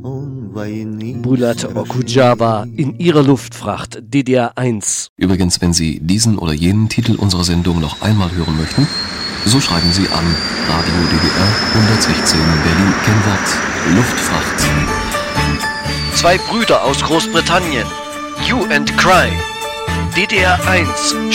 Bulat Okudjava in ihrer Luftfracht DDR 1. Übrigens, wenn Sie diesen oder jenen Titel unserer Sendung noch einmal hören möchten, so schreiben Sie an Radio DDR 116 Berlin, Kennwort Luftfracht. Zwei Brüder aus Großbritannien, Hue and Cry, DDR 1.